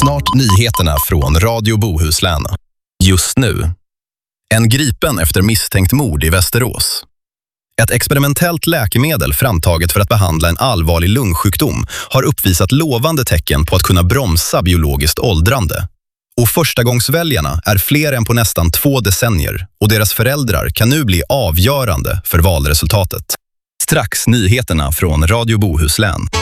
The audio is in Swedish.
Snart nyheterna från Radio Bohuslän. Just nu. En gripen efter misstänkt mord i Västerås. Ett experimentellt läkemedel framtaget för att behandla en allvarlig lungsjukdom har uppvisat lovande tecken på att kunna bromsa biologiskt åldrande. Och förstagångsväljarna är fler än på nästan 2 decennier och deras föräldrar kan nu bli avgörande för valresultatet. Strax nyheterna från Radio Bohuslän.